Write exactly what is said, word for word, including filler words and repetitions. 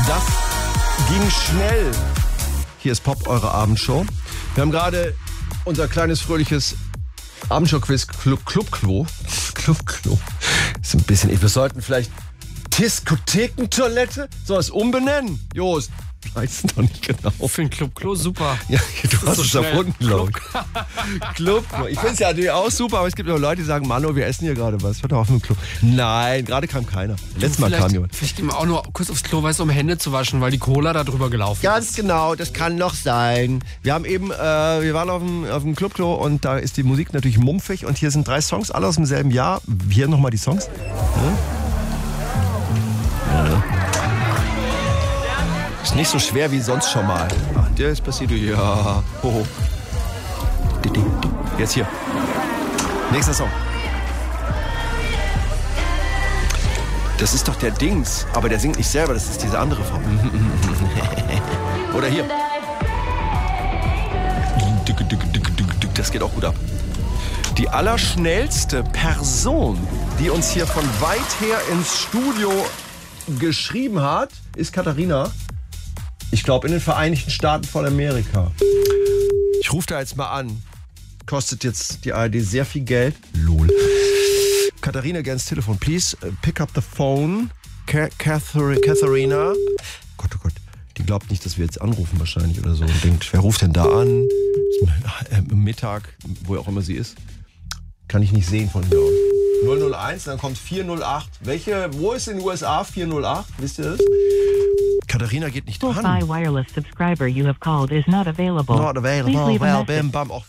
Das ging schnell. Hier ist Pop, eure Abendshow. Wir haben gerade unser kleines, fröhliches Abendshow-Quiz Club Clubklo. Clubklo. Ist ein bisschen, wir sollten vielleicht Diskothekentoilette sowas umbenennen. Jost, weiß doch nicht genau. Für ein Clubklo super. Ja, du hast so es schnell. erfunden, glaube ich. Clubklo. Ich finde es ja natürlich auch super, aber es gibt auch Leute, die sagen, Mano, wir essen hier gerade was. Hört doch auf mit dem Klo. Nein, gerade kam keiner. Letztes Mal vielleicht, kam jemand. Vielleicht gehen wir auch nur kurz aufs Klo, weißt du, um Hände zu waschen, weil die Cola da drüber gelaufen Ganz ist. genau, das kann noch sein. Wir haben eben, äh, wir waren auf dem, auf dem Clubklo und da ist die Musik natürlich mumpfig und hier sind drei Songs, alle aus demselben Jahr. Hier nochmal die Songs. Ja. Ja. Ist nicht so schwer wie sonst schon mal. Ah, der ist passiert, ja. Hoho. Jetzt hier. Nächster Song. Das ist doch der Dings, aber der singt nicht selber, das ist diese andere Frau. Oder hier. Das geht auch gut ab. Die allerschnellste Person, die uns hier von weit her ins Studio geschrieben hat, ist Katharina. Ich glaube in den Vereinigten Staaten von Amerika. Ich rufe da jetzt mal an. Kostet jetzt die A R D sehr viel Geld. Lol. Katharina, geh ans Telefon. Please uh, pick up the phone. Ka- Katharina. Katharina. Gott, oh Gott. Die glaubt nicht, dass wir jetzt anrufen wahrscheinlich oder so. Und denkt, wer ruft denn da an? Ist Mittag, wo auch immer sie ist. Kann ich nicht sehen von hier aus. null null eins, dann kommt vier null acht. Welche, wo ist in den U S A vier null acht? Wisst ihr das? Katharina geht nicht dran. Wi-Fi wireless subscriber you have called is not available. Not available. Please leave a Well, message. bim, bam. Auch